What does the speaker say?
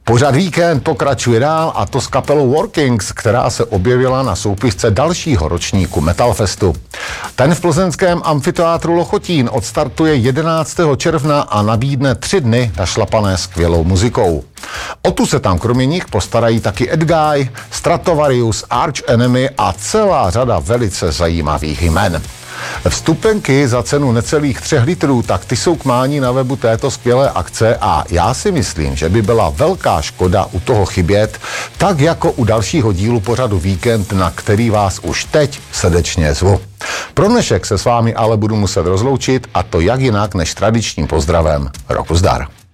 Pořad Víkend pokračuje dál, a to s kapelou Workings, která se objevila na soupisce dalšího ročníku Metalfestu. Ten v plzeňském amfiteátru Lochotín odstartuje 11. června a nabídne 3 dny našlapané skvělou muzikou. O tu se tam kromě nich postarají taky Edguy, Stratovarius, Arch Enemy a celá řada velice zajímavých jmen. Vstupenky za cenu necelých 3 litrů, tak ty jsou k mání na webu této skvělé akce a já si myslím, že by byla velká škoda u toho chybět, tak jako u dalšího dílu pořadu Víkend, na který vás už teď srdečně zvu. Pro dnešek se s vámi ale budu muset rozloučit, a to jak jinak než tradičním pozdravem. Roku zdar.